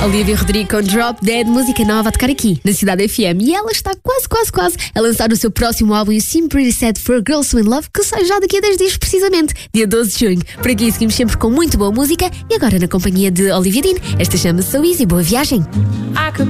Olivia Rodrigo com Drop Dead, música nova a tocar aqui na Cidade FM. E ela está quase a lançar o seu próximo álbum, o Seem Pretty Sad for Girls So In Love, que sai já daqui a 10 dias, precisamente, dia 12 de junho. Por aqui seguimos sempre com muito boa música e agora na companhia de Olivia Dean. Esta chama-se So Easy. Boa viagem.